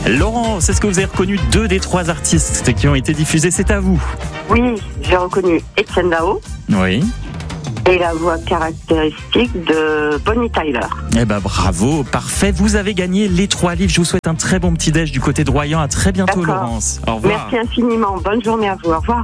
Laurence, est-ce que vous avez reconnu 2 des 3 artistes qui ont été diffusés? C'est à vous. Oui, j'ai reconnu Etienne Dao Oui. et la voix caractéristique de Bonnie Tyler. Eh ben bravo, parfait. Vous avez gagné les 3 livres. Je vous souhaite un très bon petit déj du côté de Royan. À très bientôt, D'accord. Laurence. Au revoir. Merci infiniment. Bonne journée à vous. Au revoir.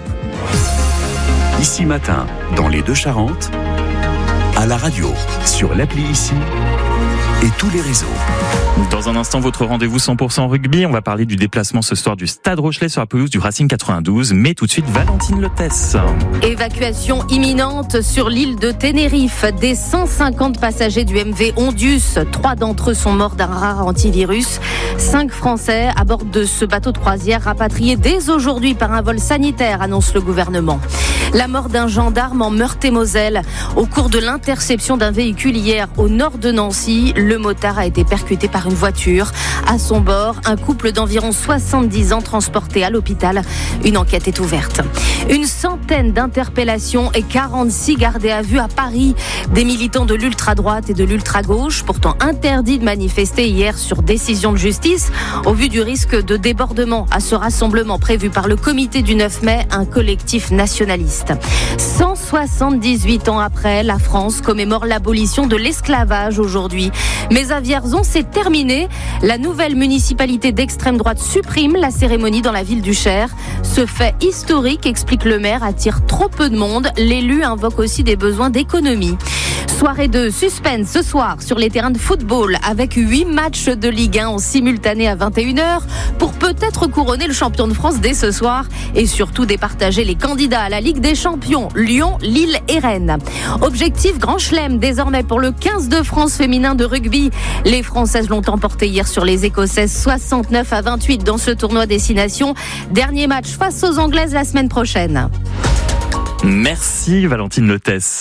Ici Matin, dans les Deux-Charentes, à la radio, sur l'appli Ici et tous les réseaux. Dans un instant, votre rendez-vous 100% rugby. On va parler du déplacement ce soir du Stade Rochelais sur la pelouse du Racing 92. Mais tout de suite, Valentine Lotès. Évacuation imminente sur l'île de Tenerife. Des 150 passagers du MV Ondius, 3 d'entre eux sont morts d'un rare antivirus. 5 Français à bord de ce bateau de croisière rapatriés dès aujourd'hui par un vol sanitaire, annonce le gouvernement. La mort d'un gendarme en Meurthe-et-Moselle. Au cours de l'interception d'un véhicule hier au nord de Nancy, le motard a été percuté par une voiture. À son bord, un couple d'environ 70 ans transporté à l'hôpital. Une enquête est ouverte. Une centaine d'interpellations et 46 gardés à vue à Paris. Des militants de l'ultra-droite et de l'ultra-gauche, pourtant interdits de manifester hier sur décision de justice, au vu du risque de débordement à ce rassemblement prévu par le comité du 9 mai, un collectif nationaliste. 178 ans après, la France commémore l'abolition de l'esclavage aujourd'hui. Mais à Vierzon, c'est terminé. La nouvelle municipalité d'extrême droite supprime la cérémonie dans la ville du Cher. Ce fait historique, explique le maire, attire trop peu de monde. L'élu invoque aussi des besoins d'économie. Soirée de suspense ce soir sur les terrains de football avec 8 matchs de Ligue 1 en simultané à 21h pour peut-être couronner le champion de France dès ce soir et surtout départager les candidats à la Ligue des Champions, Lyon, Lille et Rennes. Objectif Grand Chelem désormais pour le 15 de France féminin de rugby. Les Françaises l'ont emporté hier sur les Écossaises 69-28 dans ce tournoi destination. Dernier match face aux Anglaises la semaine prochaine. Merci Valentine Lotès.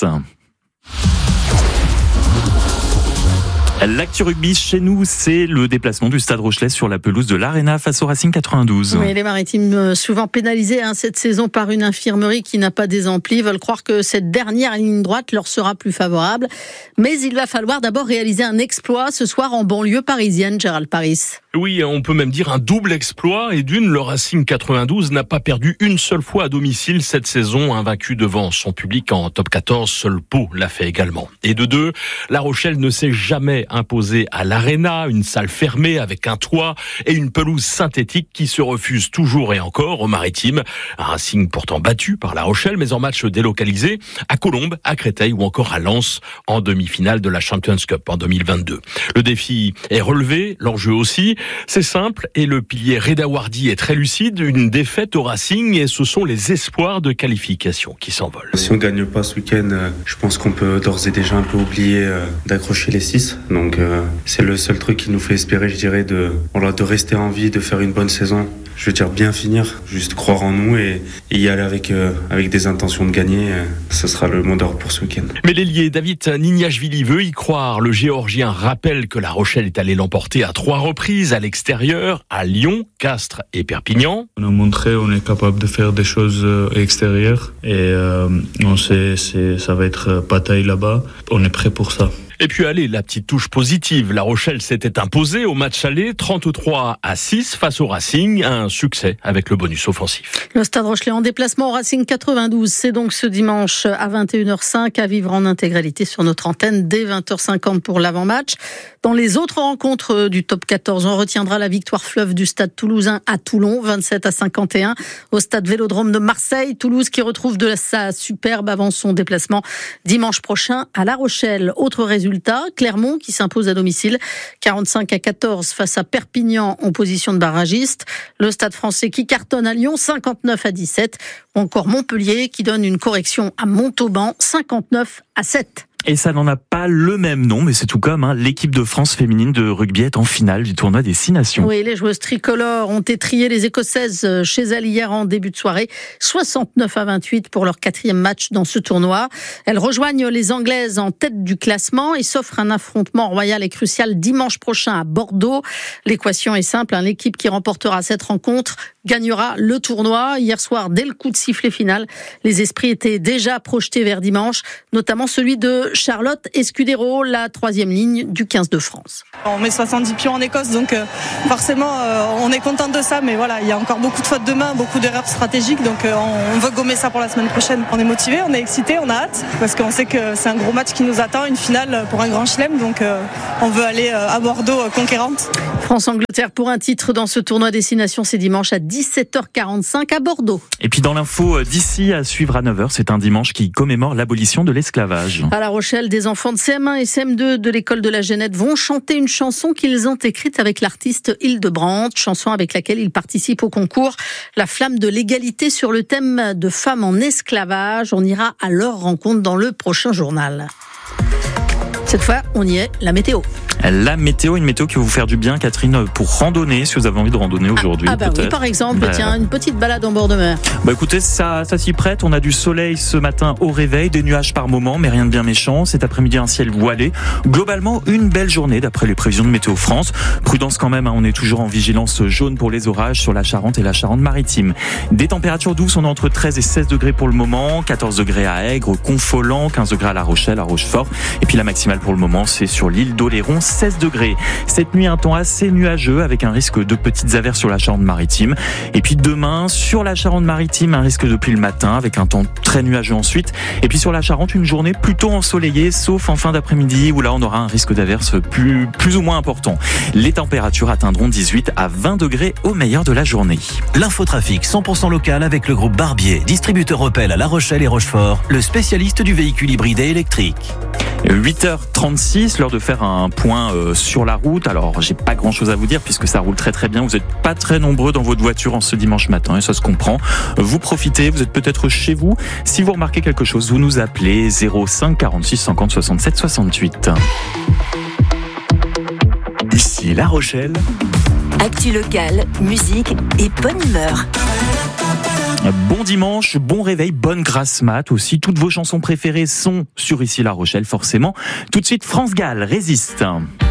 L'actu rugby chez nous, c'est le déplacement du Stade Rochelais sur la pelouse de l'Arena face au Racing 92. Oui, les Maritimes, souvent pénalisés cette saison par une infirmerie qui n'a pas des amplis, veulent croire que cette dernière ligne droite leur sera plus favorable. Mais il va falloir d'abord réaliser un exploit ce soir en banlieue parisienne, Gérald Paris. Oui, on peut même dire un double exploit. Et d'une, le Racing 92 n'a pas perdu une seule fois à domicile cette saison, invaincu devant son public en top 14. Seul Pau l'a fait également. Et de 2, La Rochelle ne s'est jamais imposée à l'Arena, une salle fermée avec un toit et une pelouse synthétique qui se refuse toujours et encore aux Maritimes. Un Racing pourtant battu par La Rochelle, mais en match délocalisé à Colombes, à Créteil ou encore à Lens en demi-finale de la Champions Cup en 2022. Le défi est relevé, l'enjeu aussi. C'est simple et le pilier Reda Wardi est très lucide. Une défaite au Racing et ce sont les espoirs de qualification qui s'envolent. Si on gagne pas ce week-end, je pense qu'on peut d'ores et déjà un peu oublier d'accrocher les 6. Donc c'est le seul truc qui nous fait espérer, je dirais, de rester en vie, de faire une bonne saison. Je veux dire bien finir, juste croire en nous et y aller avec des intentions de gagner. Ce sera le mot d'ordre pour ce week-end. Mais l'ailier David Nignashvili veut y croire. Le Géorgien rappelle que La Rochelle est allé l'emporter à 3 reprises à l'extérieur, à Lyon, Castres et Perpignan. On a montré qu'on est capable de faire des choses extérieures et on sait ça va être bataille là-bas. On est prêt pour ça. Et puis allez, la petite touche positive. La Rochelle s'était imposée au match aller 33-6 face au Racing. Un succès avec le bonus offensif. Le Stade Rochelais en déplacement au Racing 92. C'est donc ce dimanche à 21h05 à vivre en intégralité sur notre antenne dès 20h50 pour l'avant-match. Dans les autres rencontres du top 14, on retiendra la victoire fleuve du Stade toulousain à Toulon, 27-51. Au Stade Vélodrome de Marseille, Toulouse qui retrouve de sa superbe avant son déplacement dimanche prochain à La Rochelle. Autre résultat, Clermont qui s'impose à domicile 45-14 face à Perpignan en position de barragiste. Le Stade français qui cartonne à Lyon 59-17. Ou encore Montpellier qui donne une correction à Montauban 59-7. Et ça n'en a pas le même nom, mais c'est tout comme. L'équipe de France féminine de rugby est en finale du tournoi des 6 nations. Oui, les joueuses tricolores ont étrié les Écossaises chez elles hier en début de soirée. 69-28 pour leur 4e match dans ce tournoi. Elles rejoignent les Anglaises en tête du classement et s'offrent un affrontement royal et crucial dimanche prochain à Bordeaux. L'équation est simple. L'équipe qui remportera cette rencontre gagnera le tournoi. Hier soir, dès le coup de sifflet final, les esprits étaient déjà projetés vers dimanche, notamment celui de Charlotte Escudero, la 3e ligne du 15 de France. On met 70 pions en Écosse, donc forcément on est content de ça, mais voilà, il y a encore beaucoup de fautes de main, beaucoup d'erreurs stratégiques, donc on veut gommer ça pour la semaine prochaine. On est motivé, on est excité, on a hâte, parce qu'on sait que c'est un gros match qui nous attend, une finale pour un grand chelem, donc on veut aller à Bordeaux conquérante. France-Angleterre pour un titre dans ce tournoi Destination, c'est dimanche à 17h45 à Bordeaux. Et puis dans l'info d'ici à suivre à 9h, c'est un dimanche qui commémore l'abolition de l'esclavage. À La Rochelle, des enfants de CM1 et CM2 de l'école de la Genette vont chanter une chanson qu'ils ont écrite avec l'artiste Hildebrandt, chanson avec laquelle ils participent au concours La Flamme de l'égalité sur le thème de femmes en esclavage. On ira à leur rencontre dans le prochain journal. Cette fois, on y est, la météo. La météo, une météo qui va vous faire du bien, Catherine, pour randonner, si vous avez envie de randonner aujourd'hui. Oui, par exemple, tiens, une petite balade en bord de mer. Écoutez, ça s'y prête. On a du soleil ce matin au réveil, des nuages par moment, mais rien de bien méchant. Cet après-midi, un ciel voilé. Globalement, une belle journée d'après les prévisions de Météo France. Prudence quand même, on est toujours en vigilance jaune pour les orages sur la Charente et la Charente-Maritime. Des températures douces, on est entre 13 et 16 degrés pour le moment, 14 degrés à Aigre, Confolens, 15 degrés à La Rochelle, à Rochefort. Et puis la maximale pour le moment, c'est sur l'île d'Oléron, 16 degrés. Cette nuit, un temps assez nuageux avec un risque de petites averses sur la Charente-Maritime. Et puis demain, sur la Charente-Maritime, un risque depuis le matin avec un temps très nuageux ensuite. Et puis sur la Charente, une journée plutôt ensoleillée, sauf en fin d'après-midi où là, on aura un risque d'averses plus ou moins important. Les températures atteindront 18 à 20 degrés au meilleur de la journée. L'infotrafic 100% local avec le groupe Barbier, distributeur Opel à La Rochelle et Rochefort, le spécialiste du véhicule hybride et électrique. 8h36, l'heure de faire un point sur la route. Alors, j'ai pas grand chose à vous dire puisque ça roule très très bien. Vous êtes pas très nombreux dans votre voiture en ce dimanche matin et ça se comprend. Vous profitez, vous êtes peut-être chez vous. Si vous remarquez quelque chose, vous nous appelez 05 46 50 67 68. Ici La Rochelle. Actu locale, musique et bonne humeur. Bon dimanche, bon réveil, bonne grasse mat aussi. Toutes vos chansons préférées sont sur Ici La Rochelle, forcément. Tout de suite, France Gall, Résiste.